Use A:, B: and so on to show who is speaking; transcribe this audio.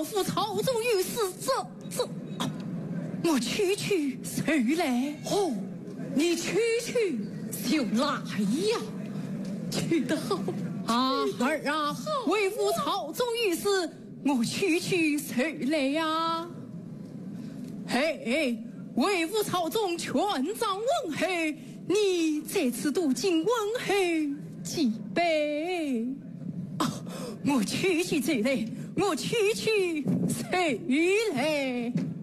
A: 父朝中御史，这，我区谁来？
B: 哦，你区就来呀，
A: 去得好，儿啊，为父朝中御史，我区谁来呀？嘿，为父朝中全掌问候，你这次渡京问候几杯？我区这类，我区谁来？